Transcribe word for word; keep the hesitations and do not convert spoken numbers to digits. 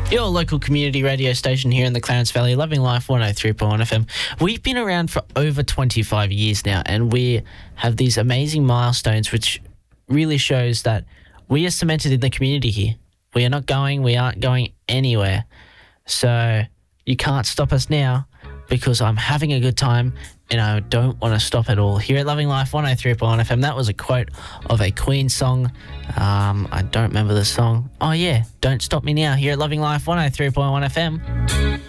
Your local community radio station here in the Clarence Valley, Loving Life one oh three point one F M. We've been around for over twenty-five years now, and we have these amazing milestones which really shows that we are cemented in the community here. We are not going, we aren't going anywhere. So you can't stop us now because I'm having a good time and I don't want to stop at all. Here at Loving Life one oh three point one F M, that was a quote of a Queen song. Um, I don't remember the song. Oh, yeah, Don't Stop Me Now, here at Loving Life one oh three point one F M.